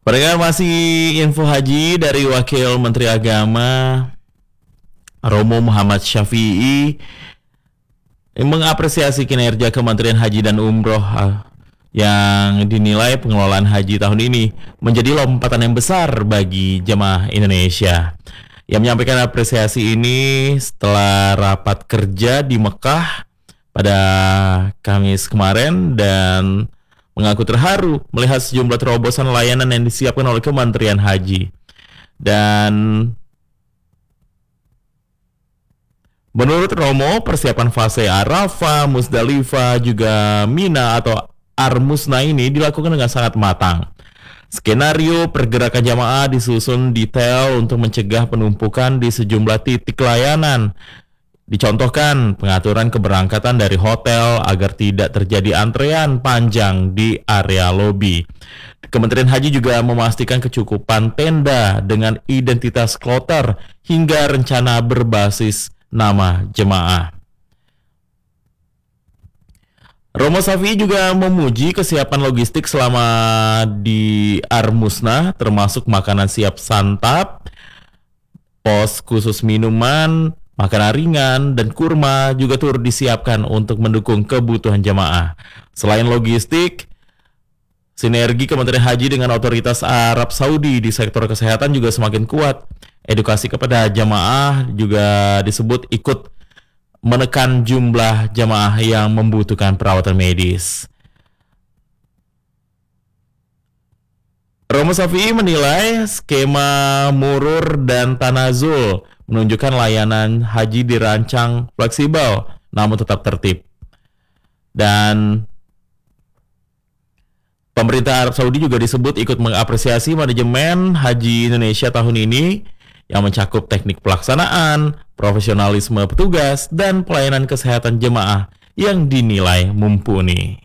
Pendengar, masih info haji dari Wakil Menteri Agama Romo Muhammad Syafi'i yang mengapresiasi kinerja Kementerian Haji dan Umroh yang dinilai pengelolaan haji tahun ini menjadi lompatan yang besar bagi jemaah Indonesia. Yang menyampaikan apresiasi ini setelah rapat kerja di Mekah pada Kamis kemarin dan mengaku terharu melihat sejumlah terobosan layanan yang disiapkan oleh Kementerian Haji. Dan menurut Romo, persiapan fase Arafah, Musdalifah, juga Mina atau Armusna ini dilakukan dengan sangat matang. Skenario pergerakan jamaah disusun detail untuk mencegah penumpukan di sejumlah titik layanan. Dicontohkan pengaturan keberangkatan dari hotel agar tidak terjadi antrean panjang di area lobi. Kementerian Haji juga memastikan kecukupan tenda dengan identitas kloter hingga rencana berbasis nama jemaah. Romo Syafi'i juga memuji kesiapan logistik selama di Armusna, termasuk makanan siap santap, pos khusus minuman, makanan ringan, dan kurma juga turut disiapkan untuk mendukung kebutuhan jemaah. Selain logistik, sinergi Kementerian Haji dengan otoritas Arab Saudi di sektor kesehatan juga semakin kuat. Edukasi kepada jemaah juga disebut ikut menekan jumlah jemaah yang membutuhkan perawatan medis. Romo Syafi'i menilai skema murur dan tanazul menunjukkan layanan haji dirancang fleksibel namun tetap tertib. Dan pemerintah Arab Saudi juga disebut ikut mengapresiasi manajemen haji Indonesia tahun ini yang mencakup teknik pelaksanaan, profesionalisme petugas, dan pelayanan kesehatan jemaah yang dinilai mumpuni.